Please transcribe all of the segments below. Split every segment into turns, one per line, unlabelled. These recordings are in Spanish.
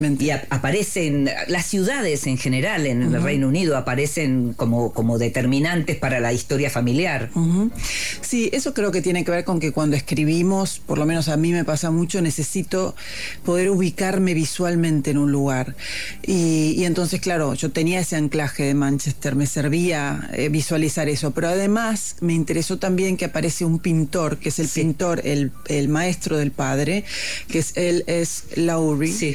Y aparecen, las ciudades en general en el Reino Unido aparecen como determinantes para la historia familiar.
Sí, eso creo que tiene que ver con que cuando escribimos, por lo menos a mí me pasa mucho, necesito poder ubicarme visualmente en un lugar. Y entonces, claro, yo tenía ese anclaje de Manchester, me servía visualizar eso, pero además me interesó también que aparece un pintor, que es el pintor, el maestro del padre, que es L.S. Lowry.
Sí.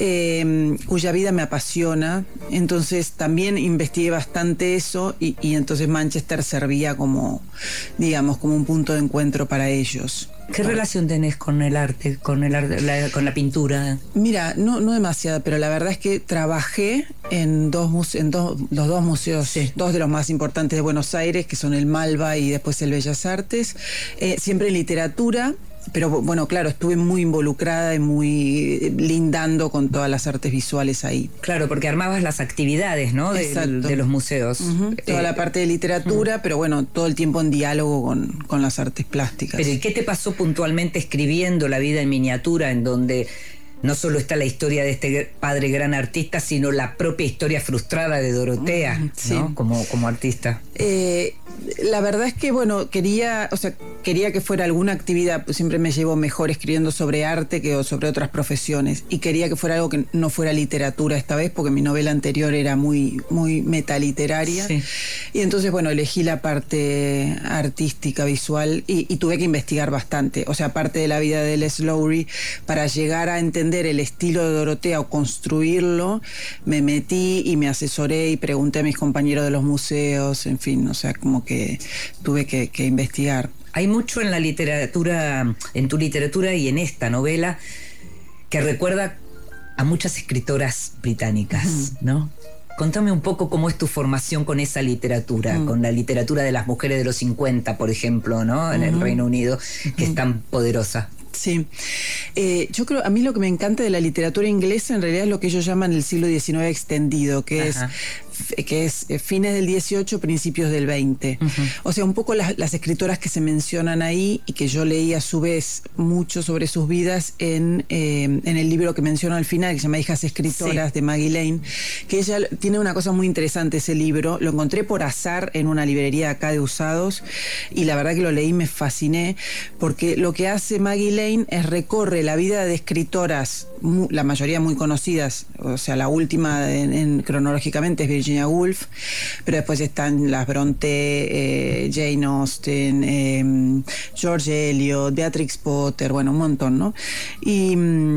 Cuya vida me apasiona, entonces también investigué bastante eso y entonces Manchester servía como, digamos, como un punto de encuentro para ellos.
¿Qué relación tenés con el arte, con la pintura?
Mira, no demasiada, pero la verdad es que trabajé en los dos museos, dos de los más importantes de Buenos Aires, que son el Malva y después el Bellas Artes, siempre en literatura. Pero bueno, claro, estuve muy involucrada y muy lindando con todas las artes visuales ahí.
Claro, porque armabas las actividades, ¿no? De los museos.
Toda la parte de literatura, pero bueno, todo el tiempo en diálogo con las artes plásticas.
Pero ¿y qué te pasó puntualmente escribiendo La vida en miniatura, en donde no solo está la historia de este padre gran artista, sino la propia historia frustrada de Dorotea, ¿no? Como artista?
La verdad es que, bueno, quería que fuera alguna actividad, pues siempre me llevo mejor escribiendo sobre arte que sobre otras profesiones, y quería que fuera algo que no fuera literatura esta vez, porque mi novela anterior era muy, muy metaliteraria, y entonces, bueno, elegí la parte artística, visual, y tuve que investigar bastante, o sea, parte de la vida de L.S. Lowry, para llegar a entender el estilo de Dorotea o construirlo, me metí y me asesoré y pregunté a mis compañeros de los museos, en fin, o sea, como que tuve que investigar.
Hay mucho en la literatura, en tu literatura y en esta novela, que recuerda a muchas escritoras británicas, ¿no? Contame un poco cómo es tu formación con esa literatura, con la literatura de las mujeres de los 50, por ejemplo, ¿no? En el Reino Unido, que es tan poderosa.
Sí, yo creo, a mí lo que me encanta de la literatura inglesa en realidad es lo que ellos llaman el siglo XIX extendido, que es fines del XVIII, principios del XX. O sea, un poco las escritoras que se mencionan ahí y que yo leí a su vez mucho sobre sus vidas en el libro que menciono al final, que se llama Hijas Escritoras, de Maggie Lane, que ella tiene una cosa muy interesante, ese libro. Lo encontré por azar en una librería acá de usados y la verdad que lo leí y me fasciné, porque lo que hace Maggie Lane recorre la vida de escritoras, la mayoría muy conocidas, o sea, la última cronológicamente es Virginia Woolf, pero después están las Bronte, Jane Austen, George Eliot, Beatrix Potter, bueno, un montón, ¿no? Y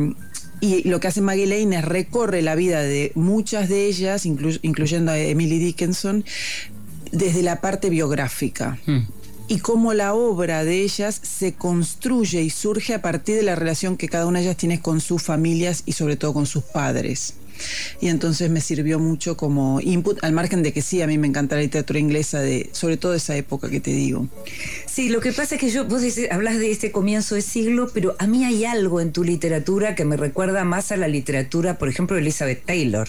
lo que hace Maggie Lane es recorre la vida de muchas de ellas, incluyendo a Emily Dickinson, desde la parte biográfica. Y cómo la obra de ellas se construye y surge a partir de la relación que cada una de ellas tiene con sus familias y sobre todo con sus padres. Y entonces me sirvió mucho como input, al margen de que sí, a mí me encanta la literatura inglesa, sobre todo esa época que te digo.
Sí, lo que pasa es que vos hablas de este comienzo de siglo, pero a mí hay algo en tu literatura que me recuerda más a la literatura, por ejemplo, de Elizabeth Taylor.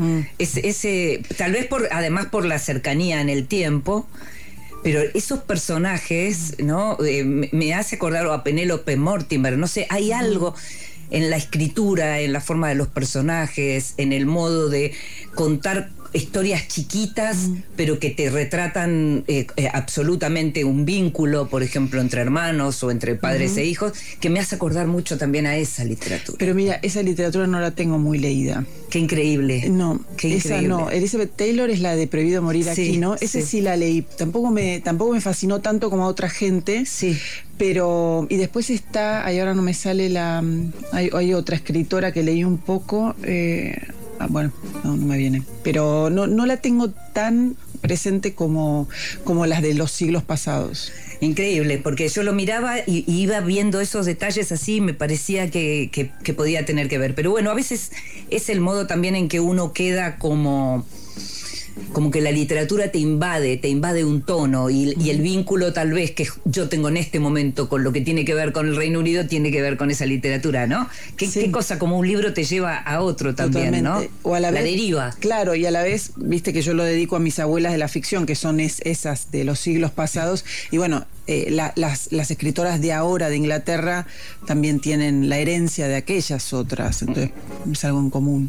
Tal vez además por la cercanía en el tiempo. Pero esos personajes, ¿no? Me hace acordar a Penélope Mortimer, no sé, hay algo en la escritura, en la forma de los personajes, en el modo de contar historias chiquitas, pero que te retratan absolutamente un vínculo, por ejemplo, entre hermanos o entre padres e hijos, que me hace acordar mucho también a esa literatura.
Pero mira, esa literatura no la tengo muy leída.
Qué increíble.
No,
qué
esa
increíble.
No. Elizabeth Taylor es la de Prohibido Morir aquí, ¿no? Ese sí la leí. Tampoco me fascinó tanto como a otra gente.
Sí.
Pero, y después está, ahora no me sale hay otra escritora que leí un poco, bueno, no me viene. Pero no la tengo tan presente como las de los siglos pasados.
Increíble, porque yo lo miraba y iba viendo esos detalles así y me parecía que podía tener que ver. Pero bueno, a veces es el modo también en que uno queda como como que la literatura te invade un tono y el vínculo tal vez que yo tengo en este momento con lo que tiene que ver con el Reino Unido tiene que ver con esa literatura, ¿no? ¿Qué cosa como un libro te lleva a otro también,
totalmente,
¿no?
O a la vez,
deriva.
Claro, y a la vez, viste que yo lo dedico a mis abuelas de la ficción, que son esas de los siglos pasados, y bueno, las escritoras de ahora de Inglaterra también tienen la herencia de aquellas otras, entonces es algo en común.